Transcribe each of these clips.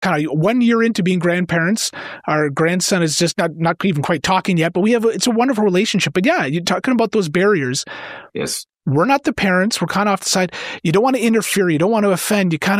kind of 1 year into being grandparents. Our grandson is just not even quite talking yet, but it's a wonderful relationship. But yeah, you're talking about those barriers. Yes. We're not the parents. We're kind of off the side. You don't want to interfere. You don't want to offend. You got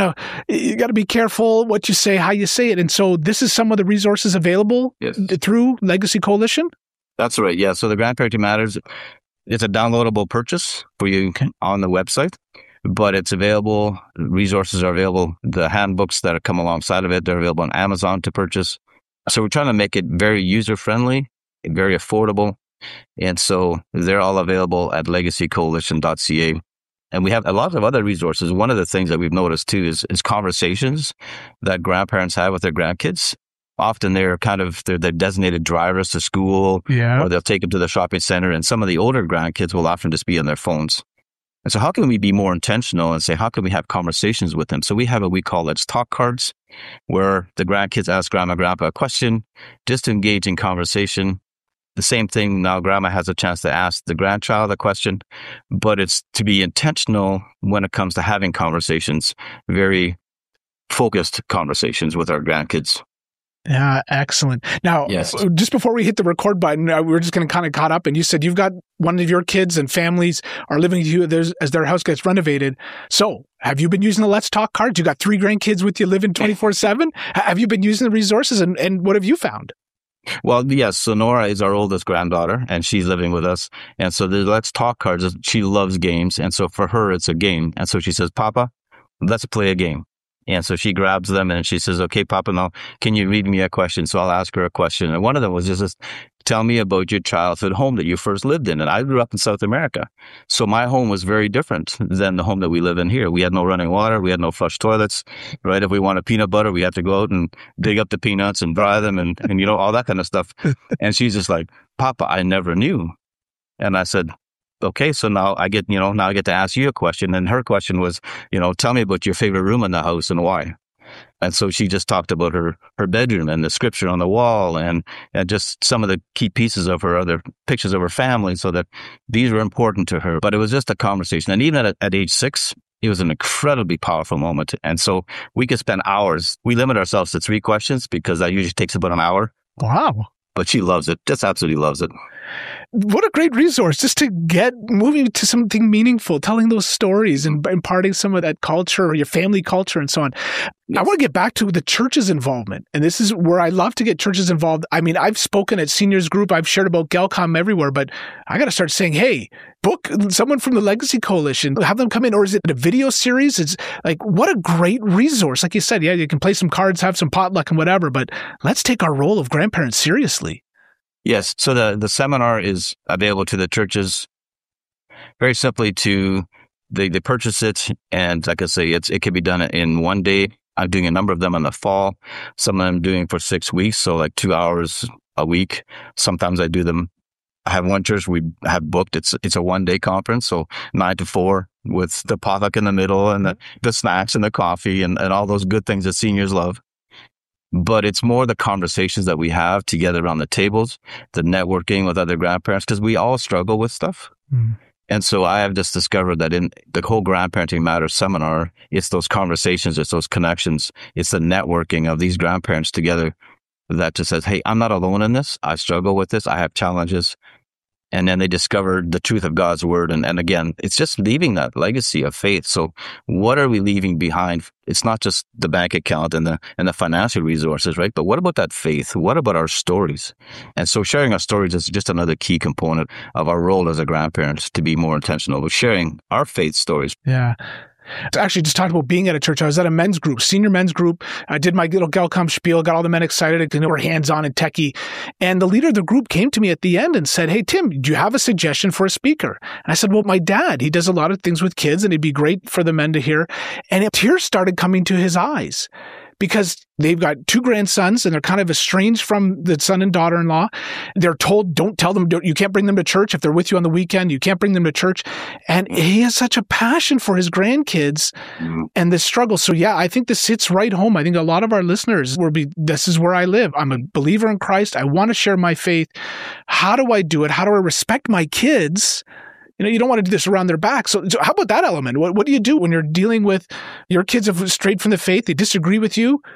to be careful what you say, how you say it. And so this is some of the resources available through Legacy Coalition? That's right. Yeah. So the Grandparenting Matters, it's a downloadable purchase for you on the website, but it's available. Resources are available. The handbooks that come alongside of it, they're available on Amazon to purchase. So we're trying to make it very user-friendly, very affordable. And so they're all available at legacycoalition.ca. And we have a lot of other resources. One of the things that we've noticed too is conversations that grandparents have with their grandkids. Often they're designated drivers to school, or they'll take them to the shopping center. And some of the older grandkids will often just be on their phones. And so how can we be more intentional and say, how can we have conversations with them? So we have what we call Let's Talk cards, where the grandkids ask grandma, grandpa a question, just to engage in conversation. The same thing now, grandma has a chance to ask the grandchild a question, but it's to be intentional when it comes to having conversations, very focused conversations with our grandkids. Yeah, excellent. Now, just before we hit the record button, we were just going to kind of caught up, and you said you've got one of your kids and families are living with you as their house gets renovated. So have you been using the Let's Talk cards? You got 3 grandkids with you living 24/7? Have you been using the resources, and what have you found? Well, yes, Sonora is our oldest granddaughter, and she's living with us. And so the Let's Talk cards, she loves games. And so for her, it's a game. And so she says, Papa, let's play a game. And so she grabs them and she says, okay, Papa, now, can you read me a question? So I'll ask her a question. And one of them was just, tell me about your childhood home that you first lived in. And I grew up in South America. So my home was very different than the home that we live in here. We had no running water. We had no flush toilets, right? If we wanted peanut butter, we had to go out and dig up the peanuts and dry them and all that kind of stuff. And she's just like, Papa, I never knew. And I said, okay, so now I get to ask you a question. And her question was, tell me about your favorite room in the house and why. And so she just talked about her bedroom and the scripture on the wall and just some of the key pieces of her other pictures of her family, so that these were important to her. But it was just a conversation. And even at age 6, it was an incredibly powerful moment. And so we could spend hours. We limit ourselves to 3 questions because that usually takes about an hour. Wow. But she loves it, just absolutely loves it. What a great resource just to get moving to something meaningful, telling those stories and imparting some of that culture, or your family culture and so on. Yes. I want to get back to the church's involvement. And this is where I love to get churches involved. I mean, I've spoken at seniors group. I've shared about Gelcom everywhere, but I got to start saying, hey, book someone from the Legacy Coalition, have them come in. Or is it a video series? It's like, what a great resource. Like you said, you can play some cards, have some potluck and whatever, but let's take our role of grandparents seriously. Yes. So the seminar is available to the churches very simply they purchase it. And like I say, it can be done in 1 day. I'm doing a number of them in the fall. Some of them I'm doing for 6 weeks. So like 2 hours a week. Sometimes I do them. I have one church we have booked. It's a 1 day conference. So 9 to 4 with the potluck in the middle and the snacks and the coffee and all those good things that seniors love. But it's more the conversations that we have together around the tables, the networking with other grandparents, because we all struggle with stuff. Mm. And so I have just discovered that in the whole Grandparenting Matters seminar, it's those conversations, it's those connections, it's the networking of these grandparents together that just says, hey, I'm not alone in this. I struggle with this. I have challenges. And then they discovered the truth of God's word. And again, it's just leaving that legacy of faith. So what are we leaving behind? It's not just the bank account and the financial resources, right? But what about that faith? What about our stories? And so sharing our stories is just another key component of our role as a grandparent, to be more intentional with sharing our faith stories. Yeah. Actually, just talked about being at a church. I was at a men's group, senior men's group. I did my little Gelcom spiel, got all the men excited, and they were hands-on and techie. And the leader of the group came to me at the end and said, hey, Tim, do you have a suggestion for a speaker? And I said, well, my dad, he does a lot of things with kids, and it'd be great for the men to hear. And tears started coming to his eyes, because they've got 2 grandsons and they're kind of estranged from the son and daughter-in-law. They're told, don't tell them, you can't bring them to church. If they're with you on the weekend, you can't bring them to church. And he has such a passion for his grandkids and this struggle. So yeah, I think this hits right home. I think a lot of our listeners this is where I live. I'm a believer in Christ. I want to share my faith. How do I do it? How do I respect my kids? You don't want to do this around their back. So how about that element? What do you do when you're dealing with your kids have strayed from the faith? They disagree with you.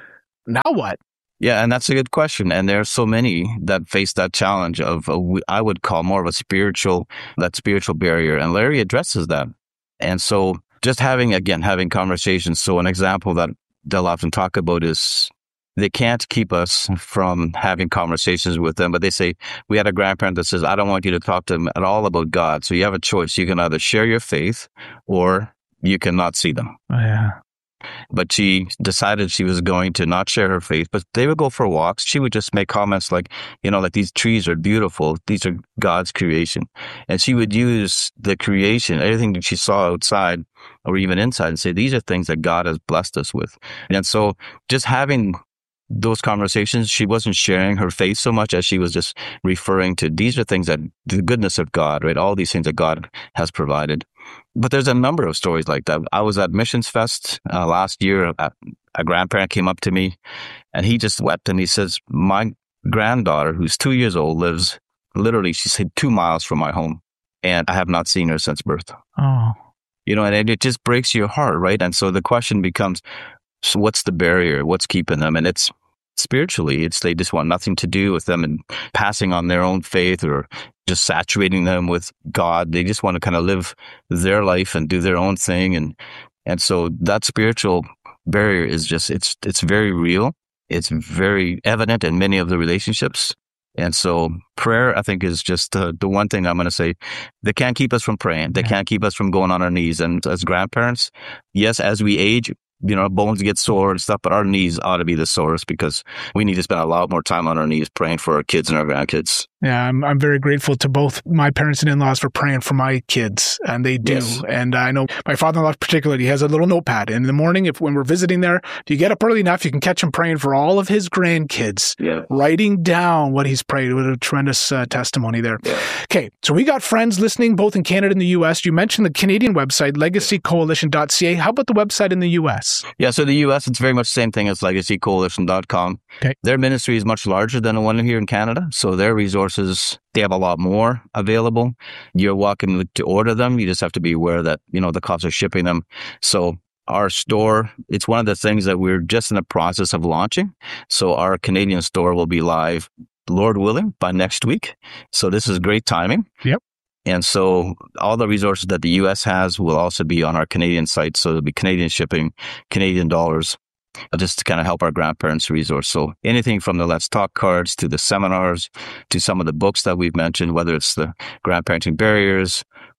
Now what? Yeah, and that's a good question. And there are so many that face that challenge of, I would call more of a spiritual barrier. And Larry addresses that. And so just having conversations. So an example that they'll often talk about is they can't keep us from having conversations with them. But they say, we had a grandparent that says, I don't want you to talk to them at all about God. So you have a choice. You can either share your faith or you cannot see them. Oh, yeah. But she decided she was going to not share her faith, but they would go for walks. She would just make comments like, like these trees are beautiful. These are God's creation. And she would use the creation, everything that she saw outside or even inside, and say, these are things that God has blessed us with. And so just having those conversations, she wasn't sharing her faith so much as she was just referring to, these are things that the goodness of God, right? All these things that God has provided. But there's a number of stories like that. I was at Missions Fest last year. A grandparent came up to me and he just wept and he says, my granddaughter, who's 2 years old, lives literally, she said, 2 miles from my home. And I have not seen her since birth. Oh. And it just breaks your heart, right? And so the question becomes, so what's the barrier? What's keeping them? And it's spiritually, they just want nothing to do with them and passing on their own faith or just saturating them with God. They just want to kind of live their life and do their own thing. And so that spiritual barrier is just, it's very real. It's very evident in many of the relationships. And so prayer, I think, is just the one thing I'm going to say. They can't keep us from praying. They can't keep us from going on our knees. And as grandparents, yes, as we age, our bones get sore and stuff, but our knees ought to be the sorest because we need to spend a lot more time on our knees praying for our kids and our grandkids. Yeah, I'm very grateful to both my parents and in-laws for praying for my kids, and they do. Yes. And I know my father-in-law particularly, he has a little notepad. And in the morning, when we're visiting there, if you get up early enough, you can catch him praying for all of his grandkids, writing down what he's prayed. What a tremendous testimony there. Yeah. Okay, so we got friends listening both in Canada and the U.S. You mentioned the Canadian website, legacycoalition.ca. How about the website in the U.S.? Yeah, so the U.S., it's very much the same thing as legacycoalition.com. Okay. Their ministry is much larger than the one here in Canada, so their resources, they have a lot more available. You're welcome to order them. You just have to be aware that, the cost of shipping them. So our store, it's one of the things that we're just in the process of launching. So our Canadian store will be live, Lord willing, by next week. So this is great timing. Yep. And so all the resources that the U.S. has will also be on our Canadian site. So there'll be Canadian shipping, Canadian dollars, just to kind of help our grandparents resource. So anything from the Let's Talk cards to the seminars to some of the books that we've mentioned, whether it's the Grandparenting Barriers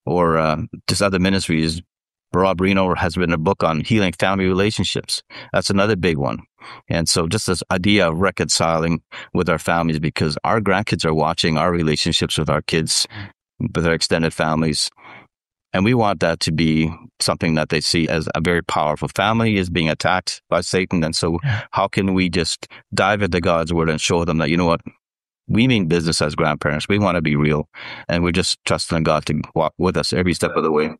or just other ministries. Rob Reno has written a book on healing family relationships. That's another big one. And so just this idea of reconciling with our families, because our grandkids are watching our relationships with our kids, with our extended families. And we want that to be something that they see as a very powerful family is being attacked by Satan. And so how can we just dive into God's word and show them that, what, we mean business as grandparents. We want to be real. And we're just trusting in God to walk with us every step of the way.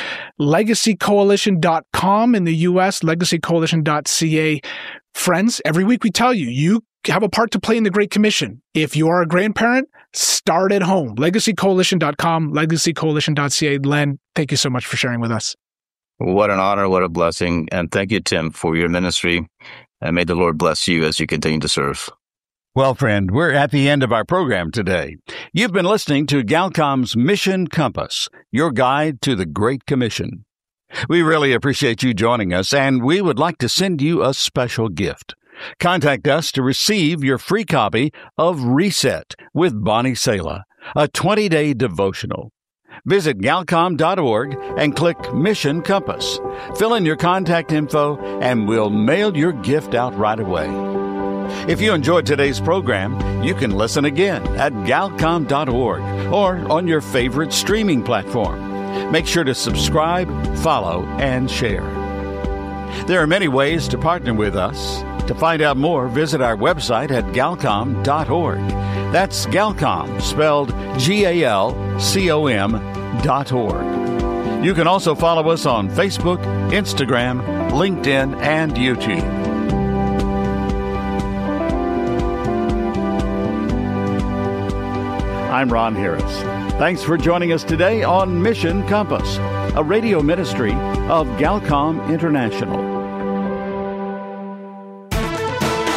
LegacyCoalition.com in the U.S., LegacyCoalition.ca. Friends, every week we tell you, you have a part to play in the Great Commission. If you are a grandparent, start at home. LegacyCoalition.com, LegacyCoalition.ca. Len, thank you so much for sharing with us. What an honor, what a blessing. And thank you, Tim, for your ministry. And may the Lord bless you as you continue to serve. Well, friend, we're at the end of our program today. You've been listening to Galcom's Mission Compass, your guide to the Great Commission. We really appreciate you joining us, and we would like to send you a special gift. Contact us to receive your free copy of Reset with Bonnie Sala, a 20-day devotional. Visit galcom.org and click Mission Compass. Fill in your contact info, and we'll mail your gift out right away. If you enjoyed today's program, you can listen again at galcom.org or on your favorite streaming platform. Make sure to subscribe, follow, and share. There are many ways to partner with us. To find out more, visit our website at galcom.org. That's Galcom, spelled GALCOM.org. You can also follow us on Facebook, Instagram, LinkedIn, and YouTube. I'm Ron Harris. Thanks for joining us today on Mission Compass, a radio ministry of Galcom International.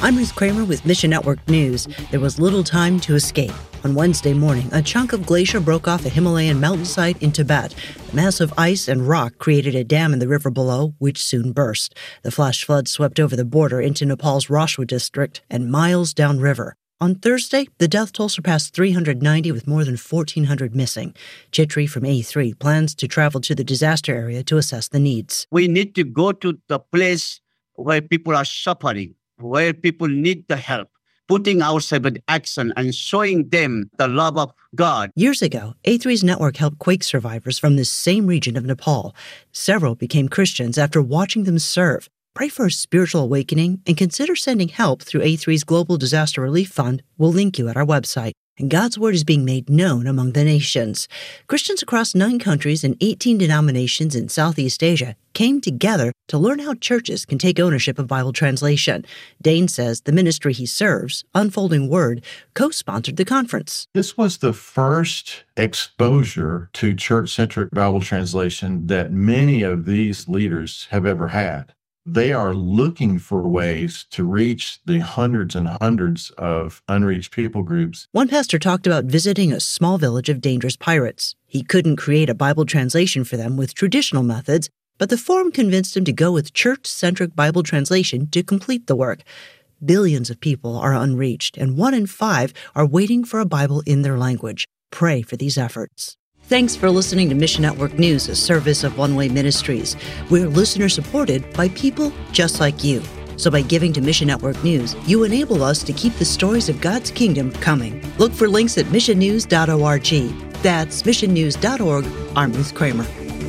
I'm Ruth Kramer with Mission Network News. There was little time to escape. On Wednesday morning, a chunk of glacier broke off a Himalayan mountainside in Tibet. The massive ice and rock created a dam in the river below, which soon burst. The flash flood swept over the border into Nepal's Rashwa district and miles downriver. On Thursday, the death toll surpassed 390 with more than 1,400 missing. Chitri from A3 plans to travel to the disaster area to assess the needs. We need to go to the place where people are suffering, where people need the help, putting ourselves in action and showing them the love of God. Years ago, A3's network helped quake survivors from this same region of Nepal. Several became Christians after watching them serve. Pray for a spiritual awakening and consider sending help through A3's Global Disaster Relief Fund. We'll link you at our website. And God's word is being made known among the nations. Christians across 9 countries and 18 denominations in Southeast Asia came together to learn how churches can take ownership of Bible translation. Dane says the ministry he serves, Unfolding Word, co-sponsored the conference. This was the first exposure to church-centric Bible translation that many of these leaders have ever had. They are looking for ways to reach the hundreds and hundreds of unreached people groups. One pastor talked about visiting a small village of dangerous pirates. He couldn't create a Bible translation for them with traditional methods, but the forum convinced him to go with church-centric Bible translation to complete the work. Billions of people are unreached, and 1 in 5 are waiting for a Bible in their language. Pray for these efforts. Thanks for listening to Mission Network News, a service of One Way Ministries. We're listener-supported by people just like you. So by giving to Mission Network News, you enable us to keep the stories of God's kingdom coming. Look for links at missionnews.org. That's missionnews.org. I'm Ruth Kramer.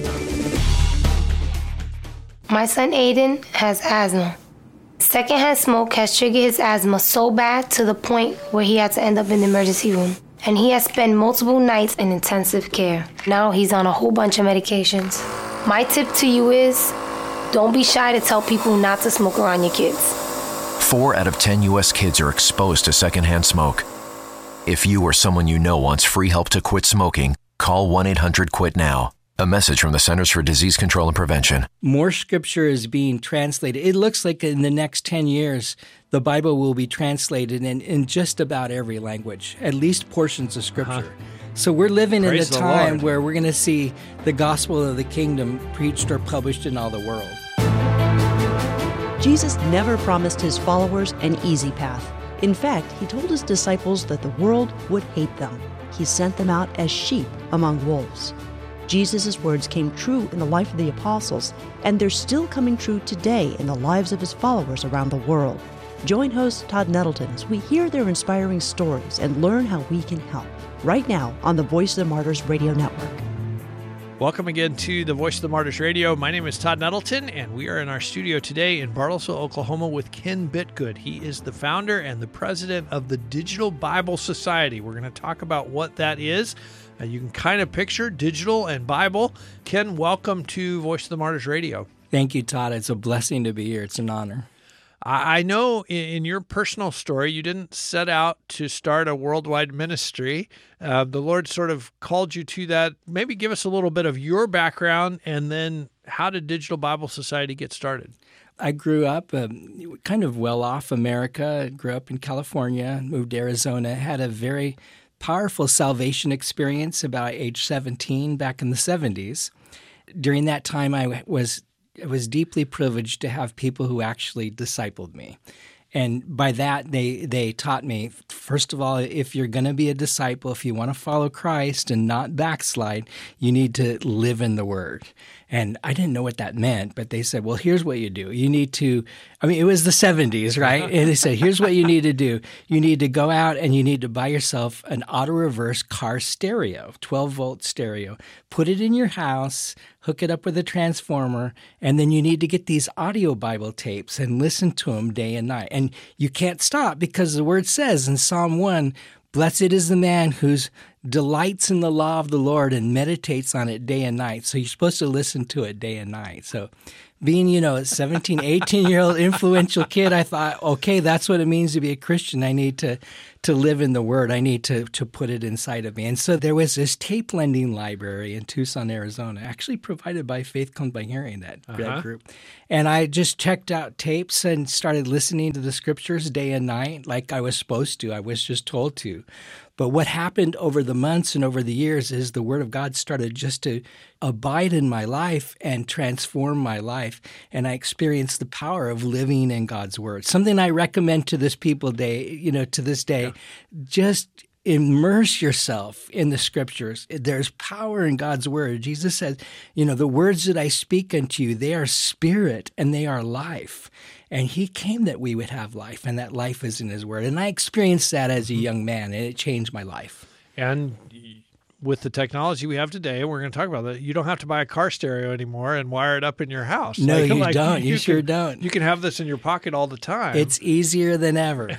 My son Aiden has asthma. Secondhand smoke has triggered his asthma so bad to the point where he had to end up in the emergency room. And he has spent multiple nights in intensive care. Now he's on a whole bunch of medications. My tip to you is, don't be shy to tell people not to smoke around your kids. 4 out of 10 U.S. kids are exposed to secondhand smoke. If you or someone you know wants free help to quit smoking, call 1-800-QUIT-NOW. A message from the Centers for Disease Control and Prevention. More scripture is being translated. It looks like in the next 10 years, the Bible will be translated in just about every language, at least portions of scripture. So we're living in a time where we're going to see the gospel of the kingdom preached or published in all the world. Jesus never promised his followers an easy path. In fact, he told his disciples that the world would hate them. He sent them out as sheep among wolves. Jesus' words came true in the life of the apostles, and they're still coming true today in the lives of his followers around the world. Join host Todd Nettleton as we hear their inspiring stories and learn how we can help. Right now on the Voice of the Martyrs Radio Network. Welcome again to the Voice of the Martyrs Radio. My name is Todd Nettleton, and we are in our studio today in Bartlesville, Oklahoma with Ken Bitgood. He is the founder and the president of the Digital Bible Society. We're going to talk about what that is. You can kind of picture digital and Bible. Ken, welcome to Voice of the Martyrs Radio. Thank you, Todd. It's a blessing to be here. It's an honor. I know in your personal story, you didn't set out to start a worldwide ministry. The Lord sort of called you to that. Maybe give us a little bit of your background, and then how did Digital Bible Society get started? I grew up kind of well-off America. Grew up in California, moved to Arizona, had a very powerful salvation experience about age 17 back in the 70s. During that time, I was deeply privileged to have people who actually discipled me. And by that, they taught me, first of all, if you're going to be a disciple, if you want to follow Christ and not backslide, you need to live in the Word. And I didn't know what that meant, but they said, well, here's what you do. You need to, it was the 70s, right? And they said, here's what you need to do. You need to go out and you need to buy yourself an auto-reverse car stereo, 12-volt stereo. Put it in your house, hook it up with a transformer, and then you need to get these audio Bible tapes and listen to them day and night. And you can't stop because the Word says in Psalm 1, blessed is the man whose delights in the law of the Lord and meditates on it day and night. So you're supposed to listen to it day and night. So being, a 17, 18-year-old influential kid, I thought, okay, that's what it means to be a Christian. I need to live in the Word. I need to put it inside of me. And so there was this tape lending library in Tucson, Arizona, actually provided by Faith Comes by Hearing, that group. And I just checked out tapes and started listening to the scriptures day and night like I was supposed to. I was just told to. But what happened over the months and over the years is the Word of God started just to abide in my life and transform my life. And I experienced the power of living in God's Word. Something I recommend to this people to this day, just immerse yourself in the Scriptures. There's power in God's Word. Jesus says, the words that I speak unto you, they are spirit and they are life. And he came that we would have life, and that life is in his Word. And I experienced that as a young man, and it changed my life. And with the technology we have today, we're going to talk about that, you don't have to buy a car stereo anymore and wire it up in your house. No, you don't. You sure don't. You can have this in your pocket all the time. It's easier than ever.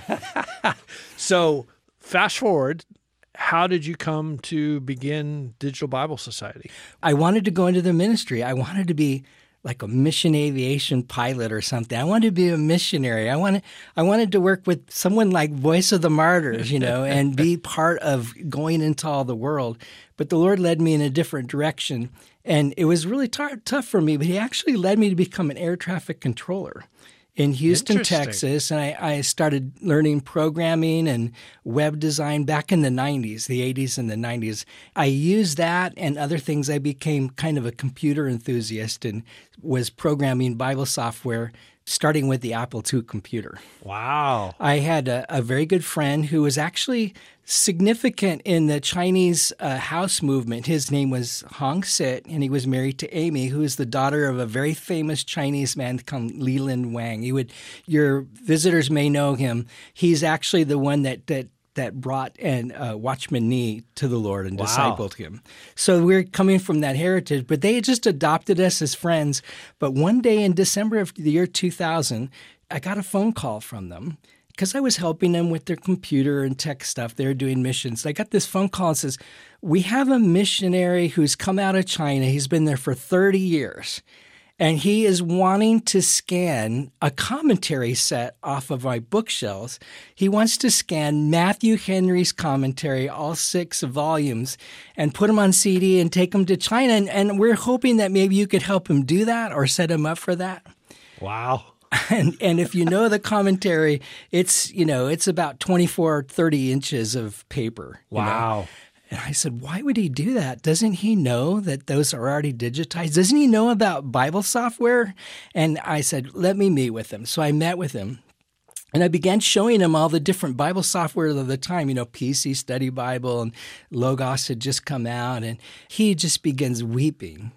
So fast forward, how did you come to begin Digital Bible Society? I wanted to go into the ministry. I wanted to be like a mission aviation pilot or something. I wanted to be a missionary. I wanted to work with someone like Voice of the Martyrs, and be part of going into all the world. But the Lord led me in a different direction. And it was really tough for me, but he actually led me to become an air traffic controller in Houston, Texas. And I started learning programming and web design back in the 90s, the 80s and the 90s. I used that and other things. I became kind of a computer enthusiast and was programming Bible software, starting with the Apple II computer. Wow. I had a very good friend who was actually significant in the Chinese house movement. His name was Hong Sit, and he was married to Amy, who is the daughter of a very famous Chinese man called Leland Wang. Your visitors may know him. He's actually the one that brought Watchman Nee to the Lord and discipled him. So we're coming from that heritage, but they just adopted us as friends. But one day in December of the year 2000, I got a phone call from them because I was helping them with their computer and tech stuff. They were doing missions. I got this phone call that says, we have a missionary who's come out of China. He's been there for 30 years. And he is wanting to scan a commentary set off of my bookshelves. He wants to scan Matthew Henry's commentary, all 6 volumes, and put them on CD and take them to China. And we're hoping that maybe you could help him do that or set him up for that. Wow. And if you know the commentary, it's about 24, 30 inches of paper. Wow. And I said, why would he do that? Doesn't he know that those are already digitized? Doesn't he know about Bible software? And I said, let me meet with him. So I met with him. And I began showing him all the different Bible software of the time, PC Study Bible, and Logos had just come out. And he just begins weeping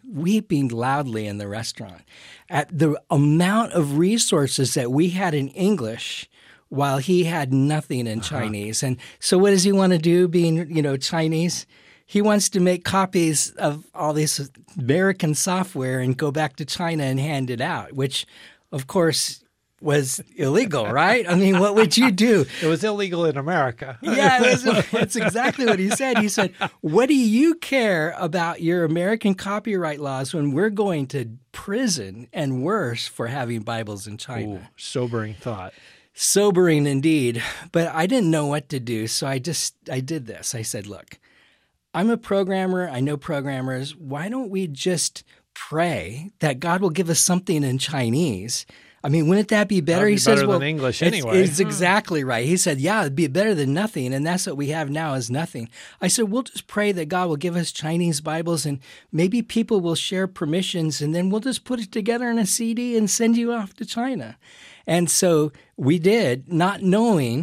loudly in the restaurant at the amount of resources that we had in English while he had nothing in Chinese. And so what does he want to do being, Chinese? He wants to make copies of all this American software and go back to China and hand it out, which, of course, was illegal, right? I mean, what would you do? It was illegal in America. Yeah, that's exactly what he said. He said, what do you care about your American copyright laws when we're going to prison and worse for having Bibles in China? Ooh, sobering thought. Sobering indeed. But I didn't know what to do, so I did this. I said, look, I'm a programmer. I know programmers. Why don't we just pray that God will give us something in Chinese? I mean, wouldn't that be better? He says, well, than English anyway. It's exactly right. He said, yeah, it'd be better than nothing. And that's what we have now is nothing. I said, we'll just pray that God will give us Chinese Bibles and maybe people will share permissions and then we'll just put it together in a CD and send you off to China. And so we did, not knowing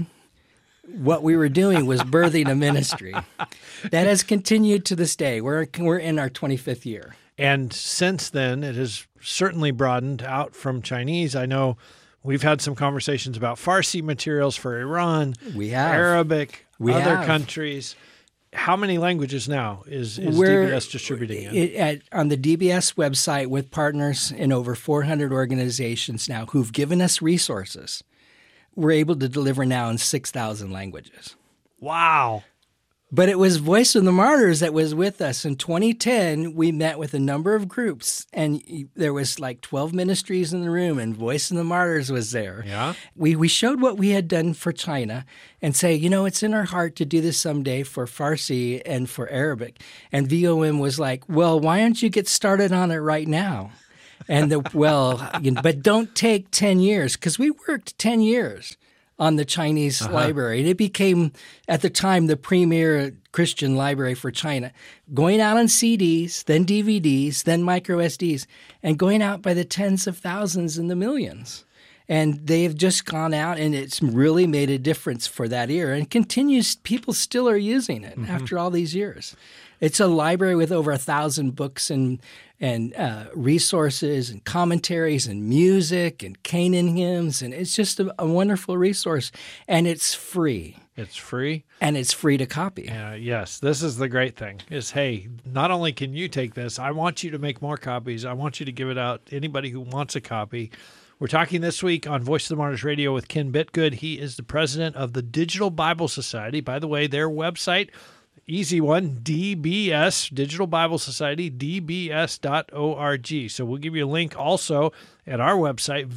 what we were doing was birthing a ministry. That has continued to this day. We're in our 25th year. And since then, it has certainly broadened out from Chinese. I know we've had some conversations about Farsi materials for Iran, we have Arabic, other countries. How many languages now is DBS distributing in? On the DBS website with partners in over 400 organizations now who've given us resources, we're able to deliver now in 6,000 languages. Wow. But it was Voice of the Martyrs that was with us. In 2010, we met with a number of groups, and there was like 12 ministries in the room, and Voice of the Martyrs was there. Yeah. We showed what we had done for China and say, it's in our heart to do this someday for Farsi and for Arabic. And VOM was like, well, why don't you get started on it right now? And but don't take 10 years, because we worked 10 years on the Chinese library. And it became, at the time, the premier Christian library for China, going out on CDs, then DVDs, then micro SDs, and going out by the tens of thousands and the millions. And they've just gone out, and it's really made a difference for that era, and continues. People still are using it after all these years. It's a library with over 1,000 books and resources and commentaries and music and Canaan hymns, and it's just a wonderful resource, and it's free. It's free? And it's free to copy. Yes, this is the great thing, is, hey, not only can you take this, I want you to make more copies. I want you to give it out to anybody who wants a copy. We're talking this week on Voice of the Martyrs Radio with Ken Bitgood. He is the president of the Digital Bible Society. By the way, their website, easy one, DBS, Digital Bible Society, dbs.org. So we'll give you a link also at our website,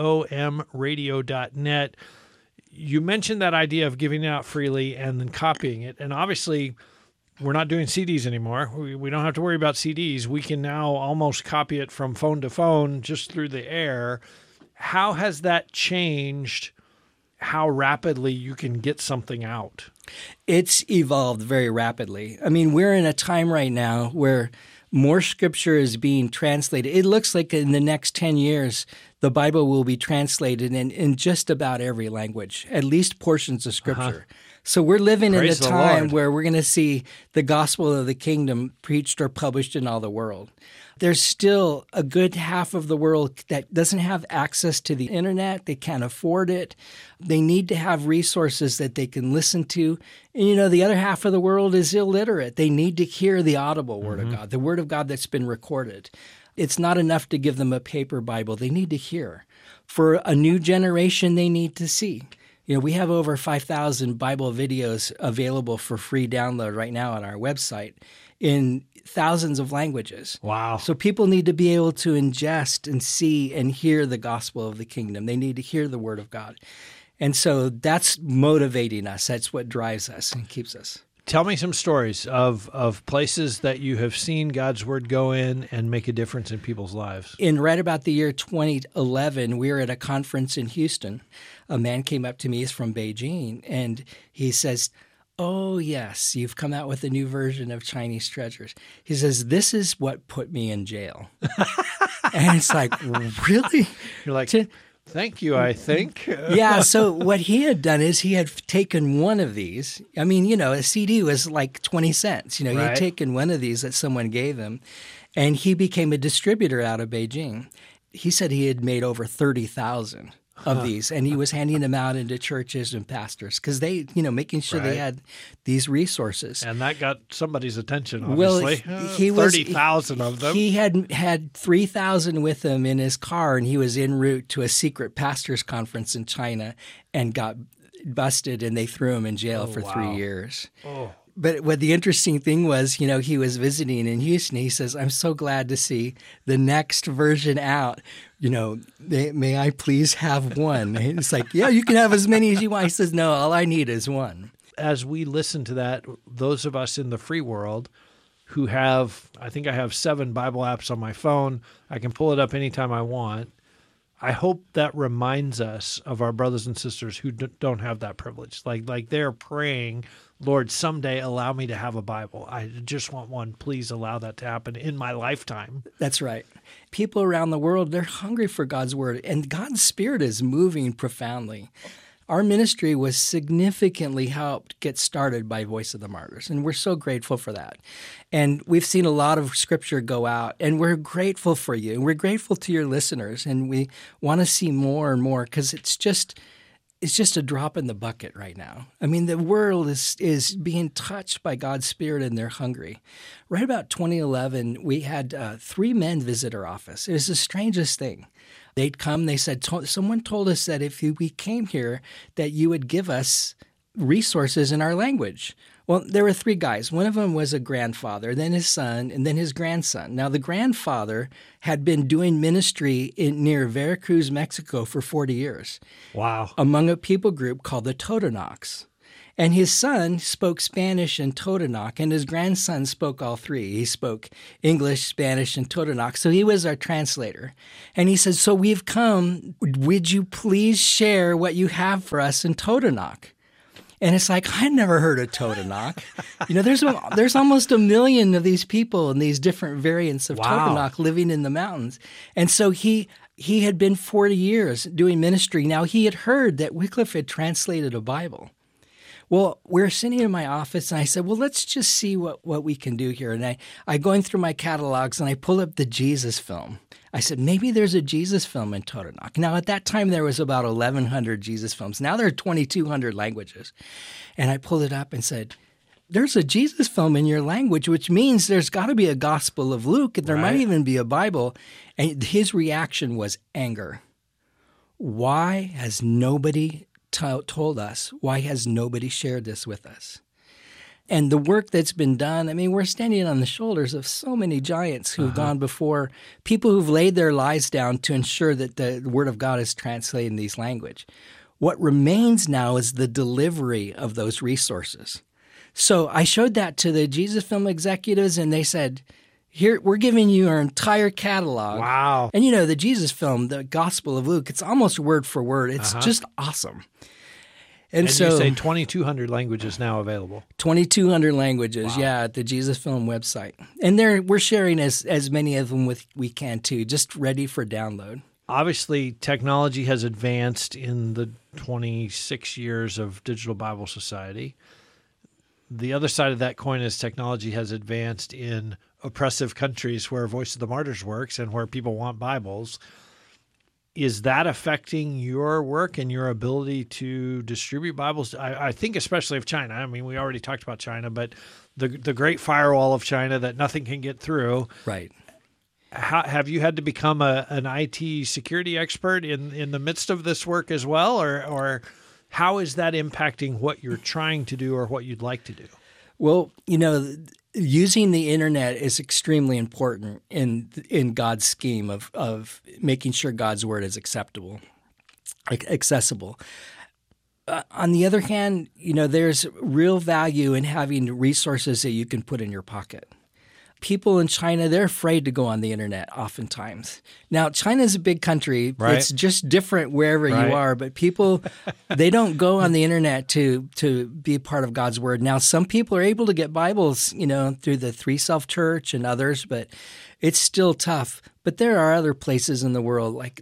vomradio.net. You mentioned that idea of giving it out freely and then copying it. And obviously, we're not doing CDs anymore. We don't have to worry about CDs. We can now almost copy it from phone to phone just through the air. How has that changed how rapidly you can get something out? It's evolved very rapidly. I mean, we're in a time right now where more scripture is being translated. It looks like in the next 10 years, the Bible will be translated in just about every language, at least portions of scripture. So we're living in a time where we're going to see the gospel of the kingdom preached or published in all the world. There's still a good half of the world that doesn't have access to the internet. They can't afford it. They need to have resources that they can listen to. And, the other half of the world is illiterate. They need to hear the audible word of God, the word of God that's been recorded. It's not enough to give them a paper Bible. They need to hear. For a new generation, they need to see. We have over 5,000 Bible videos available for free download right now on our website in thousands of languages. Wow. So people need to be able to ingest and see and hear the gospel of the kingdom. They need to hear the word of God. And so that's motivating us. That's what drives us and keeps us. Tell me some stories of places that you have seen God's word go in and make a difference in people's lives. In right about the year 2011, we were at a conference in Houston. A man came up to me, he's from Beijing, and he says, "Oh, yes, you've come out with a new version of Chinese Treasures." He says, "This is what put me in jail." And it's like, really? You're like, thank you, I think. Yeah, so what he had done is he had taken one of these. I mean, a CD was like 20 cents. He had taken one of these that someone gave him, and he became a distributor out of Beijing. He said he had made over 30,000 of these, and he was handing them out into churches and pastors because they, making sure they had these resources. And that got somebody's attention, obviously. Well, 30,000 of them. He had 3,000 with him in his car, and he was en route to a secret pastors' conference in China and got busted, and they threw him in jail for 3 years. Oh. But what the interesting thing was, he was visiting in Houston. He says, "I'm so glad to see the next version out. May I please have one?" And it's like, "Yeah, you can have as many as you want." He says, "No, all I need is one." As we listen to that, those of us in the free world who have, I think I have 7 Bible apps on my phone. I can pull it up anytime I want. I hope that reminds us of our brothers and sisters who don't have that privilege. Like they're praying, "Lord, someday allow me to have a Bible. I just want one. Please allow that to happen in my lifetime." That's right. People around the world, they're hungry for God's word, and God's Spirit is moving profoundly. Our ministry was significantly helped get started by Voice of the Martyrs, and we're so grateful for that. And we've seen a lot of scripture go out, and we're grateful for you, and we're grateful to your listeners, and we want to see more and more because it's just a drop in the bucket right now. I mean, the world is being touched by God's Spirit, and they're hungry. Right about 2011, we had 3 men visit our office. It was the strangest thing. They'd come, they said, "Someone told us that if we came here, that you would give us resources in our language." Well, there were 3 guys. One of them was a grandfather, then his son, and then his grandson. Now, the grandfather had been doing ministry near Veracruz, Mexico for 40 years. Wow. Among a people group called the Totonacs. And his son spoke Spanish and Totonac, and his grandson spoke all 3. He spoke English, Spanish, and Totonac. So he was our translator. And he said, so we've come. Would you please share what you have for us in Totonac? And it's like, I never heard of Totonac. There's almost 1 million of these people and these different variants of Totonac living in the mountains. And so he had been 40 years doing ministry. Now, he had heard that Wycliffe had translated a Bible. Well, we're sitting in my office, and I said, well, let's just see what we can do here. And I going through my catalogs, and I pull up the Jesus film. I said, maybe there's a Jesus film in Totonac. Now, at that time, there was about 1,100 Jesus films. Now there are 2,200 languages. And I pulled it up and said, there's a Jesus film in your language, which means there's got to be a Gospel of Luke, and there might even be a Bible. And his reaction was anger. Why has nobody told us? Why has nobody shared this with us? And the work that's been done, I mean, we're standing on the shoulders of so many giants who've gone before, people who've laid their lives down to ensure that the Word of God is translated in these language. What remains now is the delivery of those resources. So I showed that to the Jesus Film executives, and they said, here, we're giving you our entire catalog. Wow. And the Jesus Film, the Gospel of Luke, it's almost word for word. It's just awesome. And so you say 2,200 languages now available. 2,200 languages, at the Jesus Film website. And we're sharing as many of them we can too, just ready for download. Obviously, technology has advanced in the 26 years of Digital Bible Society. The other side of that coin is technology has advanced in oppressive countries where Voice of the Martyrs works and where people want Bibles. Is that affecting your work and your ability to distribute Bibles? I think especially of China. I mean, we already talked about China, but the great firewall of China that nothing can get through. Right. Have you had to become an IT security expert in the midst of this work as well? Or how is that impacting what you're trying to do or what you'd like to do? Well, using the internet is extremely important in God's scheme of making sure God's word is accessible. On the other hand, there's real value in having resources that you can put in your pocket. People in China, they're afraid to go on the internet oftentimes. Now, China's a big country. Right. It's just different wherever you are. But people, they don't go on the internet to be a part of God's word. Now, some people are able to get Bibles, through the Three Self Church and others, but it's still tough. But there are other places in the world like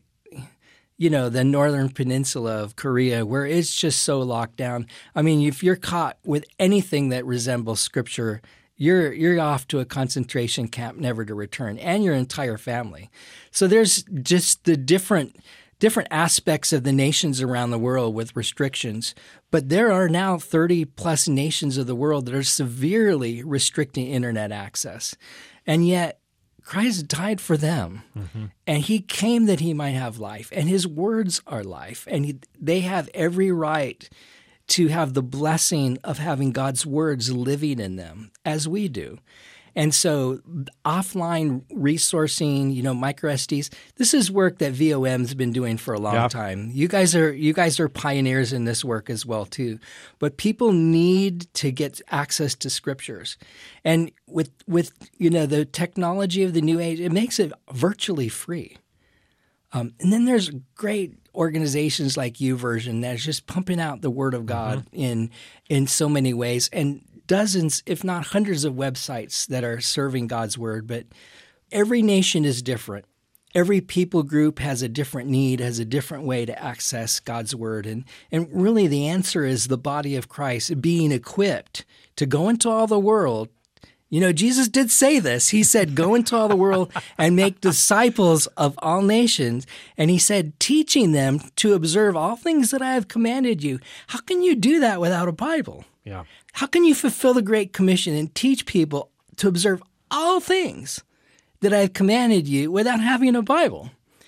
the northern peninsula of Korea, where it's just so locked down. I mean, if you're caught with anything that resembles Scripture, you're off to a concentration camp never to return, and your entire family. So there's just the different aspects of the nations around the world with restrictions. But there are now 30-plus nations of the world that are severely restricting internet access. And yet Christ died for them, and he came that he might have life, and his words are life, and they have every right to have the blessing of having God's words living in them, as we do. And so offline resourcing, micro SDs, this is work that VOM's been doing for a long time. You guys are pioneers in this work as well too. But people need to get access to scriptures. And with the technology of the new age, it makes it virtually free. And then there's great organizations like YouVersion that's just pumping out the Word of God in so many ways, and dozens, if not hundreds of websites that are serving God's Word. But every nation is different. Every people group has a different need, has a different way to access God's Word. And really the answer is the body of Christ being equipped to go into all the world. Jesus did say this. He said, go into all the world and make disciples of all nations. And he said, teaching them to observe all things that I have commanded you. How can you do that without a Bible? Yeah. How can you fulfill the Great Commission and teach people to observe all things that I have commanded you without having a Bible?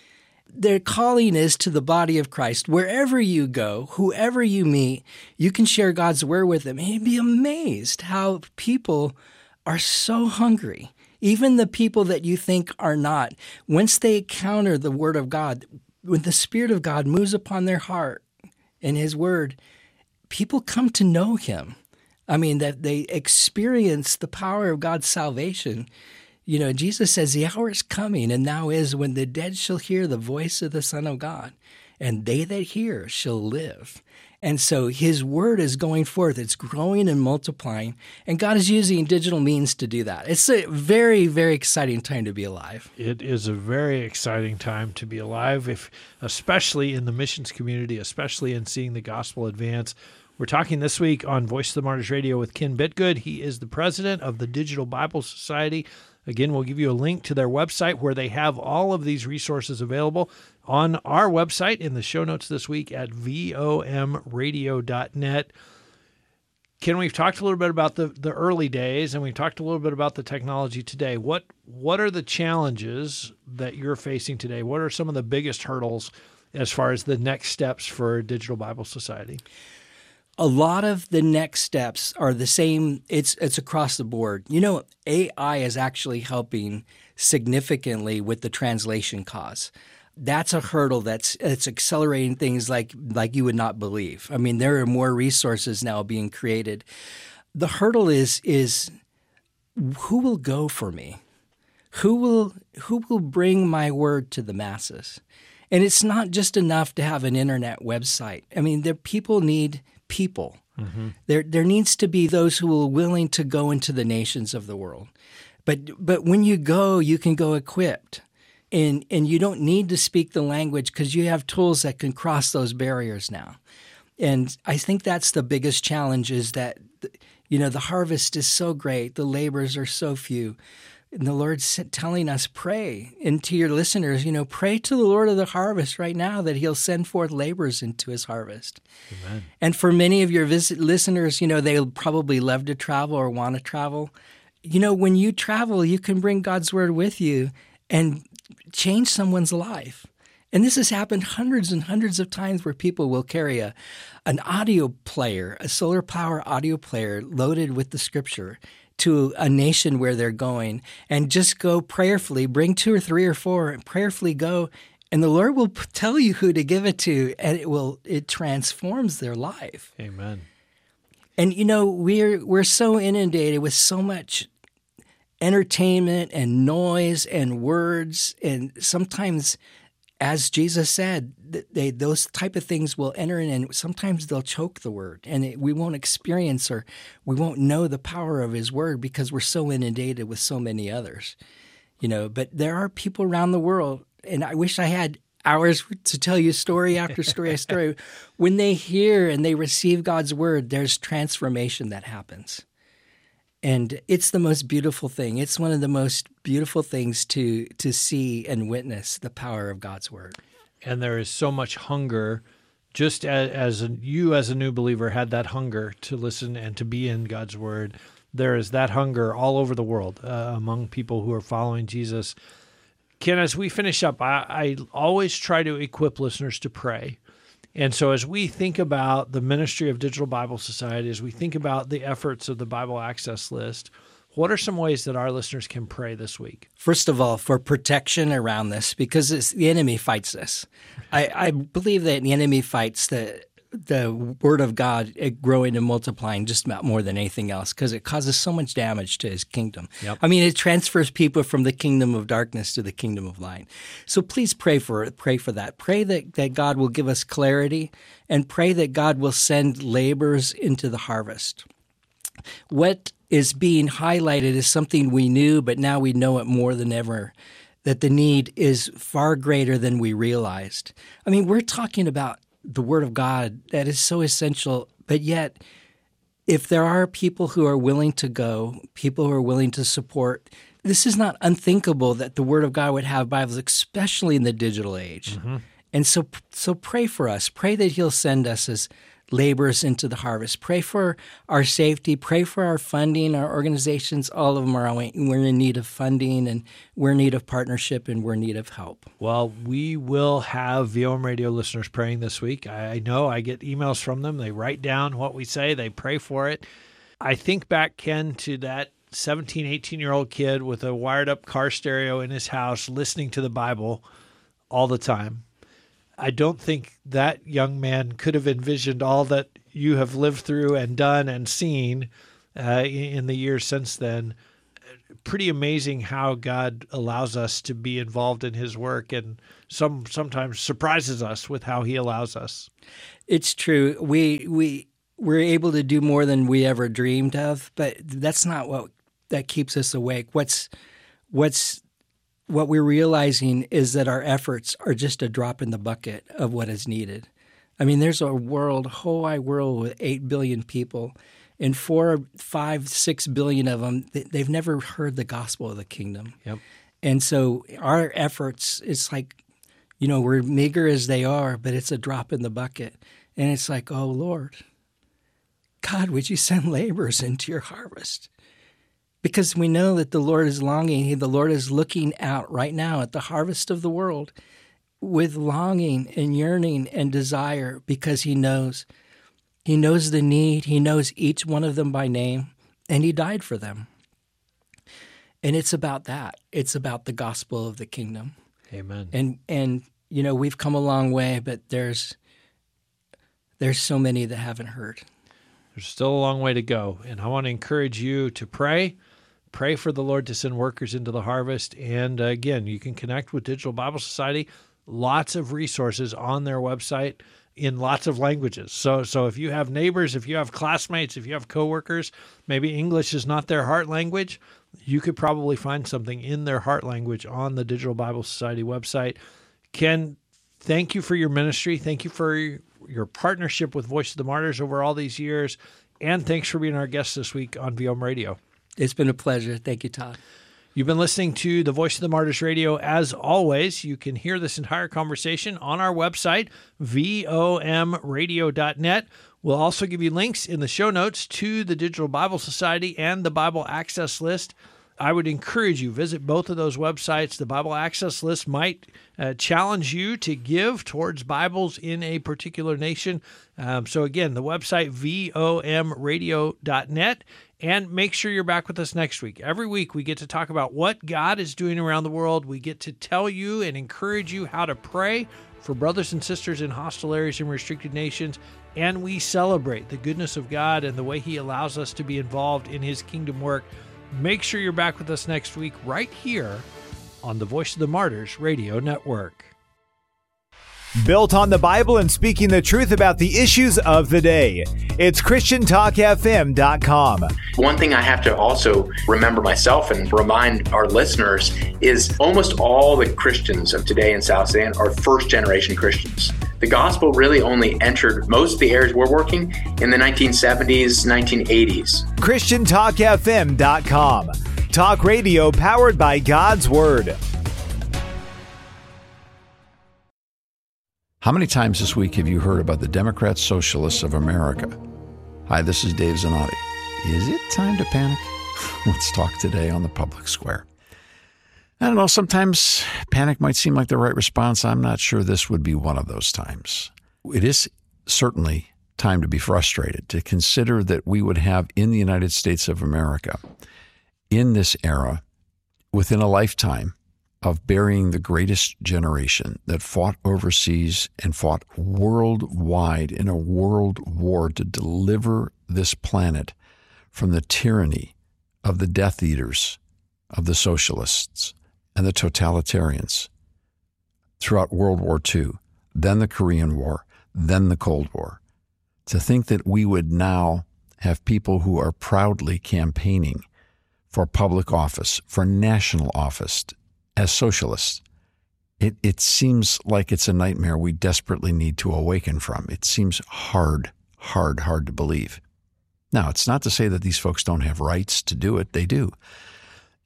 their calling is to the body of Christ. Wherever you go, whoever you meet, you can share God's word with them. And you'd be amazed how people are so hungry. Even the people that you think are not, once they encounter the word of God, when the Spirit of God moves upon their heart and his word, people come to know him. I mean, that they experience the power of God's salvation. You know, Jesus says, the hour is coming, and now is, when the dead shall hear the voice of the Son of God, and they that hear shall live. And so his word is going forth. It's growing and multiplying, and God is using digital means to do that. It's a very, very exciting time to be alive. It is a very exciting time to be alive, especially in the missions community, especially in seeing the gospel advance. We're talking this week on Voice of the Martyrs Radio with Ken Bitgood. He is the president of the Digital Bible Society. Again, we'll give you a link to their website where they have all of these resources available on our website in the show notes this week at vomradio.net. Ken, we've talked a little bit about the early days, and we've talked a little bit about the technology today. What are the challenges that you're facing today? What are some of the biggest hurdles as far as the next steps for Digital Bible Society? A lot of the next steps are the same. It's across the board. You know, AI is actually helping significantly with the translation cause. That's a hurdle it's accelerating things like you would not believe. I mean, there are more resources now being created. The hurdle is who will go for me? Who will bring my word to the masses? And it's not just enough to have an internet website. I mean, people need people. Mm-hmm. There needs to be those who are willing to go into the nations of the world. But when you go, you can go equipped. And you don't need to speak the language because you have tools that can cross those barriers now. And I think that's the biggest challenge is that, you know, the harvest is so great. The laborers are so few. And the Lord's telling us, pray. And to your listeners, you know, pray to the Lord of the harvest right now that he'll send forth laborers into his harvest. Amen. And for many of your listeners, you know, they'll probably love to travel or want to travel. You know, when you travel, you can bring God's word with you and change someone's life. And this has happened hundreds and hundreds of times where people will carry an audio player, a solar power audio player loaded with the scripture to a nation where they're going and just go prayerfully, bring 2 or 3 or 4 and prayerfully go. And the Lord will tell you who to give it to, and it transforms their life. Amen. And, you know, we're so inundated with so much entertainment and noise and words, and sometimes, as Jesus said, those type of things will enter in, and sometimes they'll choke the word, and we won't experience or we won't know the power of his word because we're so inundated with so many others, you know. But there are people around the world, and I wish I had hours to tell you story after story after story. When they hear and they receive God's word, there's transformation that happens. And it's the most beautiful thing. It's one of the most beautiful things to see and witness the power of God's word. And there is so much hunger, just as you as a new believer had that hunger to listen and to be in God's word. There is that hunger all over the world among people who are following Jesus. Ken, as we finish up, I always try to equip listeners to pray. And so as we think about the ministry of Digital Bible Society, as we think about the efforts of the Bible Access List, what are some ways that our listeners can pray this week? First of all, for protection around this, because the enemy fights this. I believe that the enemy fights the word of God growing and multiplying just about more than anything else because it causes so much damage to his kingdom. Yep. I mean, it transfers people from the kingdom of darkness to the kingdom of light. So please pray for it. Pray for that. Pray that God will give us clarity, and pray that God will send laborers into the harvest. What is being highlighted is something we knew, but now we know it more than ever, that the need is far greater than we realized. I mean, we're talking about the word of God that is so essential, but yet if there are people who are willing to go, people who are willing to support, this is not unthinkable that the word of God would have Bibles, especially in the digital age. Mm-hmm. And so pray for us. Pray that he'll send us as laborers into the harvest. Pray for our safety. Pray for our funding. Our organizations, all of them we're in need of funding, and we're in need of partnership, and we're in need of help. Well, we will have VOM Radio listeners praying this week. I know I get emails from them. They write down what we say. They pray for it. I think back, Ken, to that 17, 18-year-old kid with a wired-up car stereo in his house listening to the Bible all the time. I don't think that young man could have envisioned all that you have lived through and done and seen in the years since then. Pretty amazing how God allows us to be involved in his work, and sometimes surprises us with how he allows us. It's true. We're able to do more than we ever dreamed of, but that's not what that keeps us awake. What we're realizing is that our efforts are just a drop in the bucket of what is needed. I mean, there's a whole wide world with 8 billion people, and 4, 5, 6 billion of them, they've never heard the gospel of the kingdom. Yep. And so our efforts, it's like, we're meager as they are, but it's a drop in the bucket. And it's like, oh, Lord, God, would you send laborers into your harvest? Because we know that the Lord is longing. The Lord is looking out right now at the harvest of the world with longing and yearning and desire, because he knows. He knows the need. He knows each one of them by name, and he died for them. And it's about that. It's about the gospel of the kingdom. Amen. And we've come a long way, but there's so many that haven't heard. There's still a long way to go. And I want to encourage you to pray. Pray for the Lord to send workers into the harvest. And again, you can connect with Digital Bible Society. Lots of resources on their website in lots of languages. So if you have neighbors, if you have classmates, if you have coworkers, maybe English is not their heart language, you could probably find something in their heart language on the Digital Bible Society website. Ken, thank you for your ministry. Thank you for your partnership with Voice of the Martyrs over all these years. And thanks for being our guest this week on VOM Radio. It's been a pleasure. Thank you, Todd. You've been listening to the Voice of the Martyrs Radio. As always, you can hear this entire conversation on our website, vomradio.net. We'll also give you links in the show notes to the Digital Bible Society and the Bible Access List. I would encourage you, visit both of those websites. The Bible Access List might challenge you to give towards Bibles in a particular nation. So again, the website, vomradio.net. And make sure you're back with us next week. Every week we get to talk about what God is doing around the world. We get to tell you and encourage you how to pray for brothers and sisters in hostile areas and restricted nations. And we celebrate the goodness of God and the way he allows us to be involved in his kingdom work. Make sure you're back with us next week right here on the Voice of the Martyrs Radio Network. Built on the Bible and speaking the truth about the issues of the day. It's ChristianTalkFM.com. One thing I have to also remember myself and remind our listeners is almost all the Christians of today in South Sudan are first-generation Christians. The gospel really only entered most of the areas we're working in the 1970s, 1980s. ChristianTalkFM.com. Talk radio powered by God's Word. How many times this week have you heard about the Democrat Socialists of America? Hi, this is Dave Zanotti. Is it time to panic? Let's talk today on the Public Square. I don't know, sometimes panic might seem like the right response. I'm not sure this would be one of those times. It is certainly time to be frustrated, to consider that we would have in the United States of America, in this era, within a lifetime, of burying the greatest generation that fought overseas and fought worldwide in a world war to deliver this planet from the tyranny of the Death Eaters, of the socialists and the totalitarians throughout World War II, then the Korean War, then the Cold War. To think that we would now have people who are proudly campaigning for public office, for national office, as socialists, it seems like it's a nightmare we desperately need to awaken from. It seems hard to believe. Now, it's not to say that these folks don't have rights to do it. They do.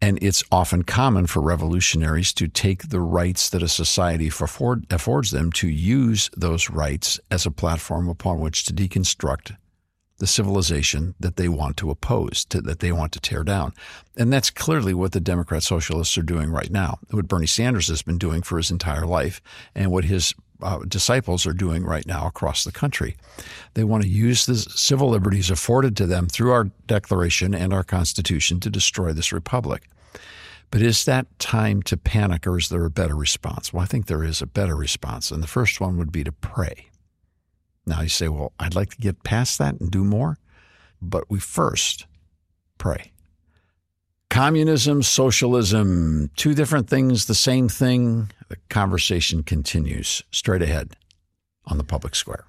And it's often common for revolutionaries to take the rights that a society affords them to use those rights as a platform upon which to deconstruct the civilization that they want to oppose, that they want to tear down. And that's clearly what the Democrat Socialists are doing right now, what Bernie Sanders has been doing for his entire life, and what his disciples are doing right now across the country. They want to use the civil liberties afforded to them through our Declaration and our Constitution to destroy this republic. But is that time to panic, or is there a better response? Well, I think there is a better response, and the first one would be to pray. Now you say, well, I'd like to get past that and do more, but we first pray. Communism, socialism, two different things, the same thing. The conversation continues straight ahead on the Public Square.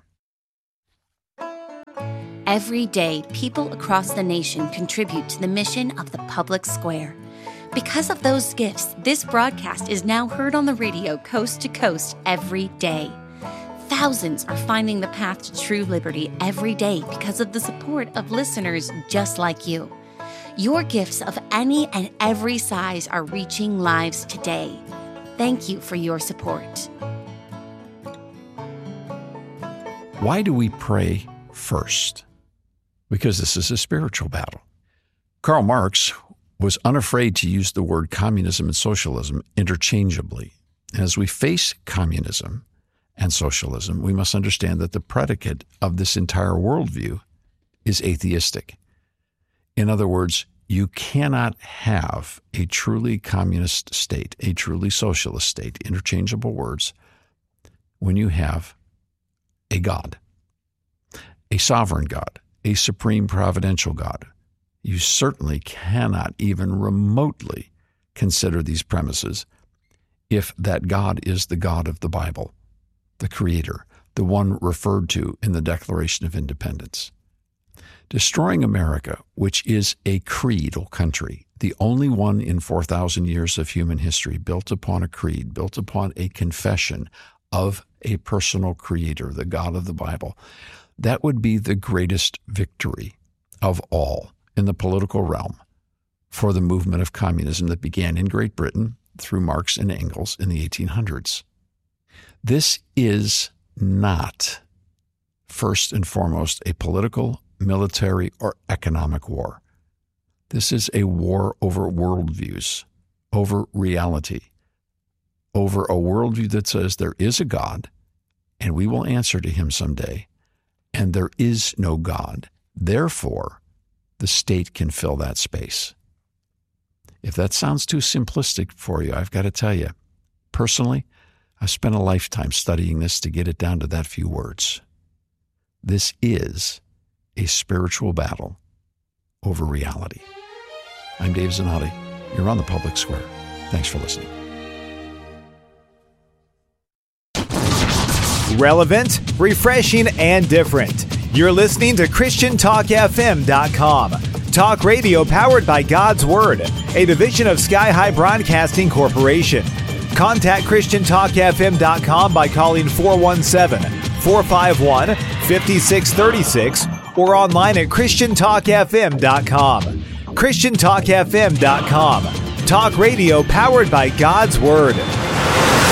Every day, people across the nation contribute to the mission of the Public Square. Because of those gifts, this broadcast is now heard on the radio coast to coast every day. Thousands are finding the path to true liberty every day because of the support of listeners just like you. Your gifts of any and every size are reaching lives today. Thank you for your support. Why do we pray first? Because this is a spiritual battle. Karl Marx was unafraid to use the word communism and socialism interchangeably. As we face communism and socialism, we must understand that the predicate of this entire worldview is atheistic. In other words, you cannot have a truly communist state, a truly socialist state, interchangeable words, when you have a God, a sovereign God, a supreme providential God. You certainly cannot even remotely consider these premises if that God is the God of the Bible, the Creator, the one referred to in the Declaration of Independence. Destroying America, which is a creedal country, the only one in 4,000 years of human history built upon a creed, built upon a confession of a personal creator, the God of the Bible, that would be the greatest victory of all in the political realm for the movement of communism that began in Great Britain through Marx and Engels in the 1800s. This is not, first and foremost, a political, military, or economic war. This is a war over worldviews, over reality, over a worldview that says there is a God and we will answer to him someday, and there is no God. Therefore, the state can fill that space. If that sounds too simplistic for you, I've got to tell you, personally, I spent a lifetime studying this to get it down to that few words. This is a spiritual battle over reality. I'm Dave Zanotti. You're on the Public Square. Thanks for listening. Relevant, refreshing, and different. You're listening to ChristianTalkFM.com. Talk radio powered by God's Word, a division of Sky High Broadcasting Corporation. Contact ChristianTalkFM.com by calling 417-451-5636 or online at ChristianTalkFM.com. ChristianTalkFM.com. Talk radio powered by God's Word.